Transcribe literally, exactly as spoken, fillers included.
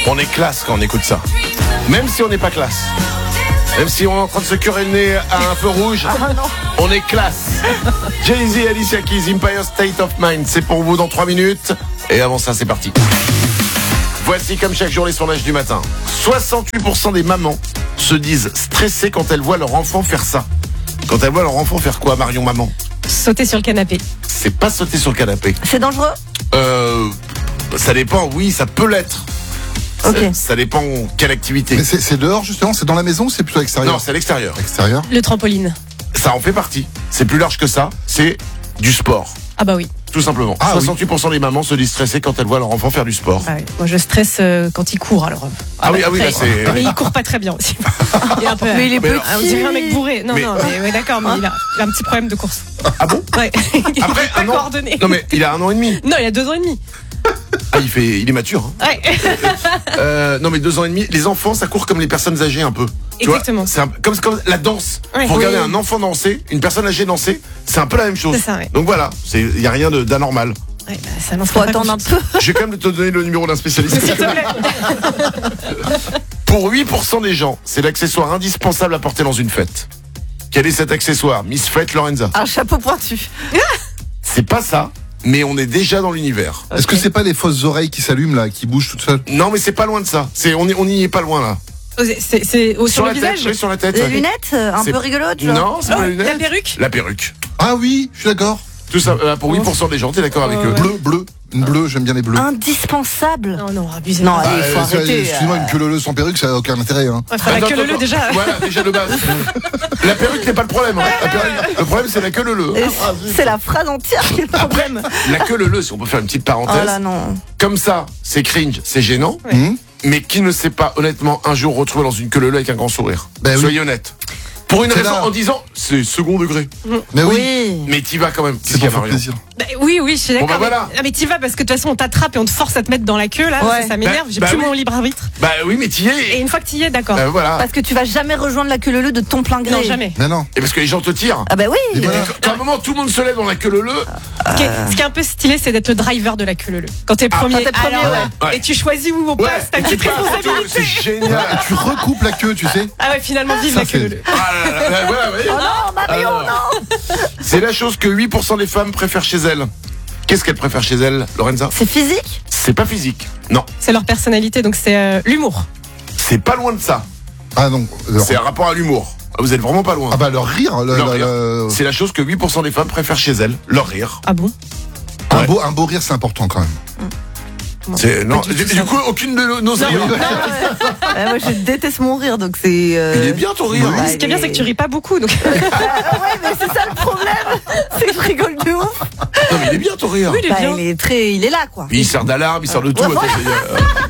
On est classe quand on écoute ça. Même si on n'est pas classe. Même si on est en train de se curer le nez à un feu rouge, on est classe. Jay-Z, Alicia Keys, Empire State of Mind. C'est pour vous dans trois minutes. Et avant ça, c'est parti. Voici comme chaque jour les sondages du matin. soixante-huit pour cent des mamans se disent stressées quand elles voient leur enfant faire ça. Quand elles voient leur enfant faire quoi, Marion Maman? Sauter sur le canapé. C'est pas sauter sur le canapé. C'est dangereux? Euh, ça dépend, oui, ça peut l'être. Ok. Ça, ça dépend quelle activité. Mais c'est, c'est dehors justement, c'est dans la maison ou c'est plutôt à l'extérieur? Non, c'est à l'extérieur. Extérieur. Le trampoline. Ça en fait partie. C'est plus large que ça. C'est du sport. Ah bah oui. Tout simplement. Ah, soixante-huit pour cent des mamans se disent stressées quand elles voient leur enfant faire du sport. Ah oui. Moi je stresse euh, quand il court alors. Ah, oui, ah oui, là c'est. Mais il court pas très bien aussi. Il est un peu. Mais il est Mais petit. Ah, on dirait un mec bourré. Non, Mais- non, mais ouais, d'accord, mais il a, il a un petit problème de course. Ah bon? Ouais. Il Après, est pas un an. coordonné. Non mais il a un an et demi. Non, il a deux ans et demi. Ah, il fait, il est mature. Hein. Ouais. Euh, non mais deux ans et demi. Les enfants, ça court comme les personnes âgées un peu. Tu vois, Exactement. c'est un- comme, comme la danse. Ouais. Faut regarder Oui. un enfant danser, une personne âgée danser, c'est un peu la même chose. C'est ça, ouais. Donc voilà, c'est, il y a rien de, d'anormal. Ouais, bah, ça n'en Faut fera pas attendre un plus. peu. Je vais quand même te donner le numéro d'un spécialiste. S'il te plaît. Pour huit pour cent des gens, c'est l'accessoire indispensable à porter dans une fête. Quel est cet accessoire, Miss Fête Lorenza? Un chapeau pointu. C'est pas ça, mais on est déjà dans l'univers. Est-ce que c'est pas les fausses oreilles qui s'allument là, qui bougent toutes seules? Non, mais c'est pas loin de ça. C'est, on, est, on y est pas loin là. C'est, c'est, c'est au, sur, la le tête, visage. oui, sur la tête. Les ouais. lunettes, euh, un C'est- peu rigolotes, genre. Non, c'est Oh, pas les lunettes. la perruque. La perruque. Ah oui, je suis d'accord. Tout ça, euh, pour huit pour cent des gens, t'es d'accord avec Oh, eux? ouais. Bleu, bleu, une bleue, j'aime bien les bleus. Indispensable. Non, non, abusez. Non, pas. allez, faut euh, arrêter. Excuse-moi, une queue leu sans perruque, ça a aucun intérêt. Hein. Ouais, enfin, la Attends, queue leu attends, déjà. Voilà, déjà de base. La perruque n'est pas le problème. Hein. La perruque- le problème, c'est la queue leu. Et c'est la phrase entière qui est le problème. La queue leu, si on peut faire une petite parenthèse. Oh là non. Comme ça, c'est cringe, c'est gênant. Ouais. Hum Mais qui ne s'est pas, honnêtement, un jour retrouvé dans une queue leu avec un grand sourire? Ben oui. Soyez honnête. Pour une C'est raison, là. en disant, c'est second degré. Mais oui, Oui. Mais t'y vas quand même. c'est Qu'est-ce qu'il y pour a, faire Marion? plaisir. Bah, oui, oui, je suis d'accord. Bon, bah, voilà. mais, ah, mais t'y vas parce que de toute façon on t'attrape et on te force à te mettre dans la queue là. Ouais. Ça, ça m'énerve. Bah, J'ai bah plus oui. mon libre arbitre. Bah oui, mais t'y Et es. une fois que t'y es, d'accord. Euh, voilà. Parce que tu vas jamais rejoindre la queue leu de ton plein gré. Non, jamais. Mais non. Et parce que les gens te tirent. Ah bah oui. Et voilà. Quand à un moment, tout le monde se lève dans la queue leu. Ce qui, est, ce qui est un peu stylé, c'est d'être le driver de la queue leu. Quand t'es premier, quand t'es premier, alors, ouais. Ouais. et tu choisis où on Ouais, passe, t'as une et tu petite passes et tout, responsabilité. c'est génial. Et tu recoupes la queue, tu sais. Ah ouais, finalement, vive Ça, la queue c'est- leu. Ah là là là, voilà, ouais. Oh non, Marion, Alors. non. C'est la chose que huit pour cent des femmes préfèrent chez elles. Qu'est-ce qu'elles préfèrent chez elles, Lorenza? C'est physique? C'est pas physique. Non. C'est leur personnalité, donc c'est euh, l'humour. C'est pas loin de ça. Ah non. leur- C'est un rapport à l'humour. Vous êtes vraiment pas loin. Ah bah leur rire, le- Leur le- rire. le- C'est la chose que huit pour cent des femmes préfèrent chez elles. Leur rire. Ah bon? un, Ouais. beau, un beau rire, c'est important quand même. C'est, non, du du, tout, du ça. coup, aucune de nos Non, rires. non, Ouais, moi, je déteste mon rire, donc c'est. euh, Il est bien ton rire. Ouais. Ce qui est bien, c'est que tu ris pas beaucoup. Donc... Ah ouais, mais c'est ça le problème. C'est que je rigole de ouf. Non, mais il est bien ton rire. Oui, il est Bah, bien. il est très, il est là, quoi. Puis il sert d'alarme, il sert de tout. Ouais, Attends, c'est- euh,